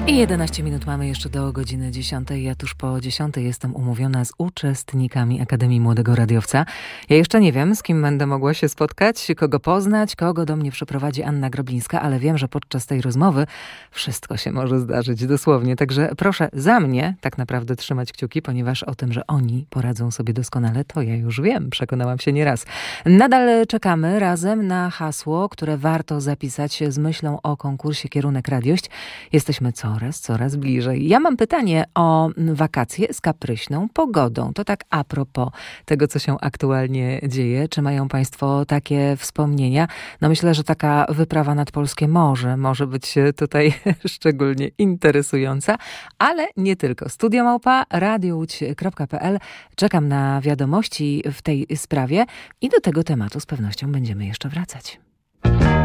I 11 minut mamy jeszcze do godziny 10. Ja tuż po 10 jestem umówiona z uczestnikami Akademii Młodego Radiowca. Ja jeszcze nie wiem, z kim będę mogła się spotkać, kogo poznać, kogo do mnie przyprowadzi Anna Groblińska, ale wiem, że podczas tej rozmowy wszystko się może zdarzyć dosłownie. Także proszę za mnie tak naprawdę trzymać kciuki, ponieważ o tym, że oni poradzą sobie doskonale, to ja już wiem. Przekonałam się nieraz. Nadal czekamy razem na hasło, które warto zapisać z myślą o konkursie Kierunek Radiość. Jesteśmy coraz bliżej. Ja mam pytanie o wakacje z kapryśną pogodą. To tak a propos tego, co się aktualnie dzieje. Czy mają Państwo takie wspomnienia? No myślę, że taka wyprawa nad polskie morze może być tutaj szczególnie interesująca, ale nie tylko. studio@radiołódź.pl. Czekam na wiadomości w tej sprawie i do tego tematu z pewnością będziemy jeszcze wracać.